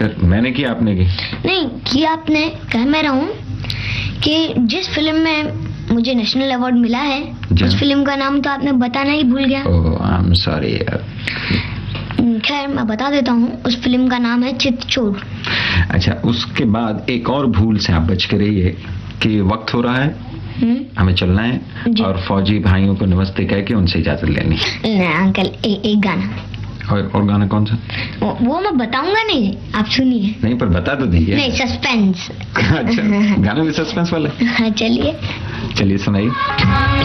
फिर मैंने की आपने की? नहीं की आपने, कह मैं रहा हूँ कि जिस फिल्म में मुझे नेशनल अवार्ड मिला है उस फिल्म का नाम तो आपने बताना ही भूल गया। ओह आई एम सॉरी यार। खैर मैं बता देता हूँ, उस फिल्म का नाम है चितचोर। अच्छा, उसके बाद एक और भूल से आप बच के रहिए कि वक्त हो रहा है, हमें चलना है और फौजी भाइयों को नमस्ते कह के उनसे इजाजत लेनी। नहीं अंकल, एक गाना। और गाना कौन सा? वो मैं बताऊंगा नहीं, आप सुनिए। नहीं पर बता तो दीजिए। नहीं, सस्पेंस। अच्छा, गाना भी सस्पेंस वाला है? हाँ चलिए। चलिए सुनाइए।